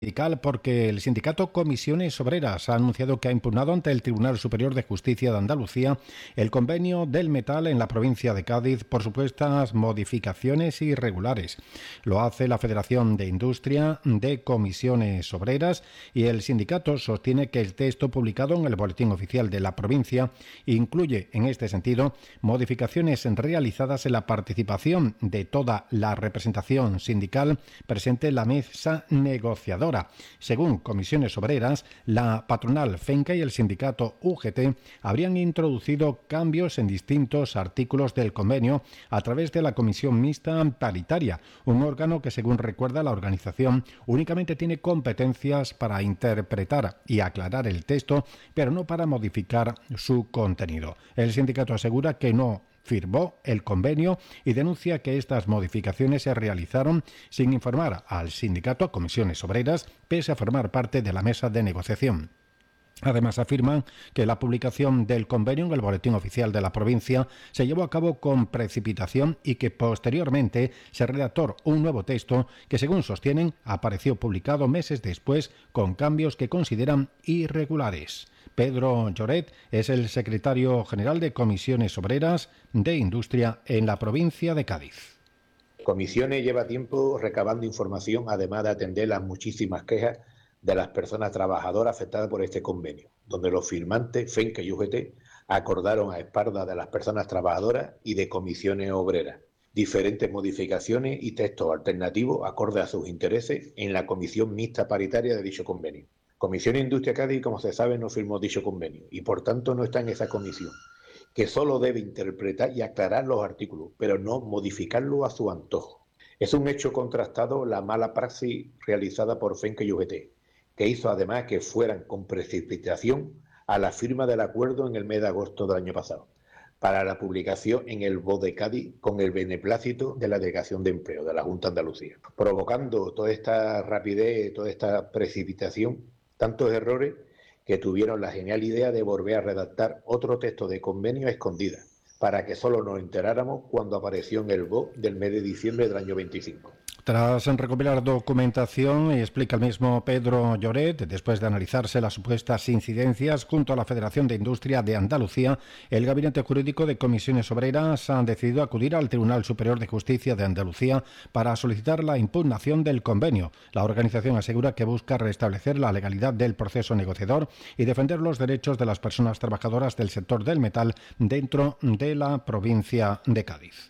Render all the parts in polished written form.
sindical porque el sindicato Comisiones Obreras ha anunciado que ha impugnado ante el Tribunal Superior de Justicia de Andalucía el convenio del metal en la provincia de Cádiz por supuestas modificaciones irregulares. Lo hace la Federación de Industria de Comisiones Obreras y el sindicato sostiene que el texto publicado en el Boletín Oficial de la provincia incluye, en este sentido, modificaciones realizadas en la participación de toda la representación sindical presente en la mesa negociadora. Según Comisiones Obreras, la patronal FENCA y el sindicato UGT habrían introducido cambios en distintos artículos del convenio a través de la Comisión Mixta Paritaria, un órgano que, según recuerda la organización, únicamente tiene competencias para interpretar y aclarar el texto, pero no para modificar su contenido. El sindicato asegura que no firmó el convenio y denuncia que estas modificaciones se realizaron sin informar al sindicato, a Comisiones Obreras, pese a formar parte de la mesa de negociación. Además, afirman que la publicación del convenio en el Boletín Oficial de la provincia se llevó a cabo con precipitación y que posteriormente se redactó un nuevo texto que, según sostienen, apareció publicado meses después con cambios que consideran irregulares. Pedro Lloret es el secretario general de Comisiones Obreras de Industria en la provincia de Cádiz. Comisiones lleva tiempo recabando información, además de atender las muchísimas quejas de las personas trabajadoras afectadas por este convenio, donde los firmantes, FENCA y UGT, acordaron a espaldas de las personas trabajadoras y de comisiones obreras diferentes modificaciones y textos alternativos acorde a sus intereses en la Comisión Mixta Paritaria de dicho convenio. Comisión Industria Cádiz, como se sabe, no firmó dicho convenio y por tanto no está en esa comisión, que solo debe interpretar y aclarar los artículos, pero no modificarlos a su antojo. Es un hecho contrastado la mala praxis realizada por FENCA y UGT, que hizo además que fueran con precipitación a la firma del acuerdo en el mes de agosto del año pasado, para la publicación en el BOE de Cádiz con el beneplácito de la Delegación de Empleo de la Junta de Andalucía, provocando toda esta rapidez, toda esta precipitación, tantos errores que tuvieron la genial idea de volver a redactar otro texto de convenio a escondidas, para que solo nos enteráramos cuando apareció en el BOE del mes de diciembre del año 25. Tras recopilar documentación, y explica el mismo Pedro Lloret, después de analizarse las supuestas incidencias junto a la Federación de Industria de Andalucía, el Gabinete Jurídico de Comisiones Obreras ha decidido acudir al Tribunal Superior de Justicia de Andalucía para solicitar la impugnación del convenio. La organización asegura que busca restablecer la legalidad del proceso negociador y defender los derechos de las personas trabajadoras del sector del metal dentro de la provincia de Cádiz.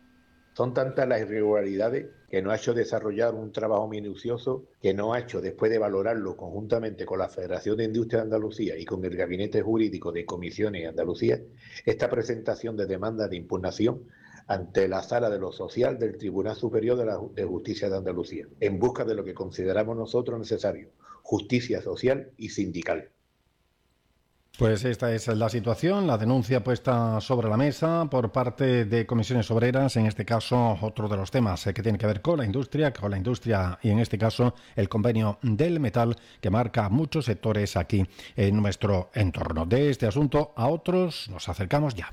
Son tantas las irregularidades que nos ha hecho desarrollar un trabajo minucioso, que nos ha hecho, después de valorarlo conjuntamente con la Federación de Industria de Andalucía y con el Gabinete Jurídico de Comisiones de Andalucía, esta presentación de demanda de impugnación ante la Sala de lo Social del Tribunal Superior de Justicia de Andalucía, en busca de lo que consideramos nosotros necesario, justicia social y sindical. Pues esta es la situación, la denuncia puesta sobre la mesa por parte de Comisiones Obreras, en este caso otro de los temas que tiene que ver con la industria y en este caso el convenio del metal que marca muchos sectores aquí en nuestro entorno. De este asunto a otros nos acercamos ya.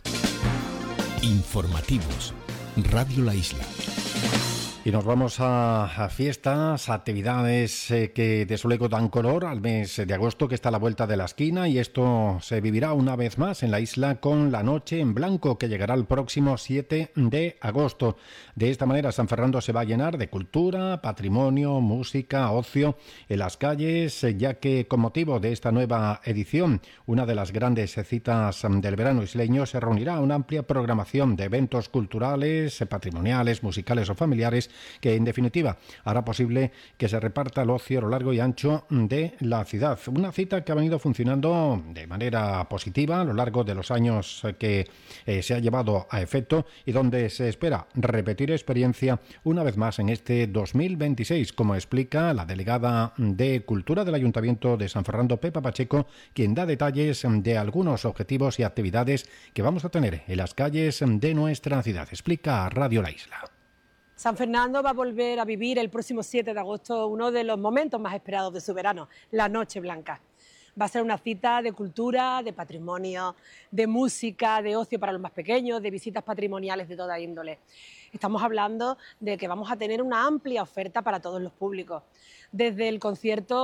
Informativos, Radio La Isla. Y nos vamos a fiestas, actividades que desde luego dan color al mes de agosto, que está a la vuelta de la esquina, y esto se vivirá una vez más en la isla con la Noche en Blanco, que llegará el próximo 7 de agosto. De esta manera San Fernando se va a llenar de cultura, patrimonio, música, ocio en las calles, ya que con motivo de esta nueva edición, una de las grandes citas del verano isleño, se reunirá una amplia programación de eventos culturales, patrimoniales, musicales o familiares, que en definitiva hará posible que se reparta el ocio a lo largo y ancho de la ciudad. Una cita que ha venido funcionando de manera positiva a lo largo de los años que se ha llevado a efecto y donde se espera repetir experiencia una vez más en este 2026, como explica la delegada de Cultura del Ayuntamiento de San Fernando, Pepa Pacheco, quien da detalles de algunos objetivos y actividades que vamos a tener en las calles de nuestra ciudad. Explica a Radio La Isla. San Fernando va a volver a vivir el próximo 7 de agosto uno de los momentos más esperados de su verano, la Noche Blanca. Va a ser una cita de cultura, de patrimonio, de música, de ocio para los más pequeños, de visitas patrimoniales de toda índole. Estamos hablando de que vamos a tener una amplia oferta para todos los públicos. Desde el concierto